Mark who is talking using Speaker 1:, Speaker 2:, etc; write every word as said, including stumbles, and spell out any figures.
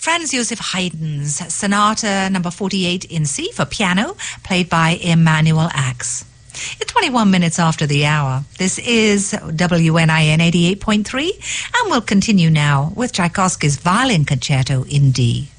Speaker 1: Franz Joseph Haydn's Sonata number forty-eight in C for piano, played by Emanuel Ax. It's twenty-one minutes after the hour. This is W N I N eighty-eight point three, and we'll continue now with Tchaikovsky's Violin Concerto in D.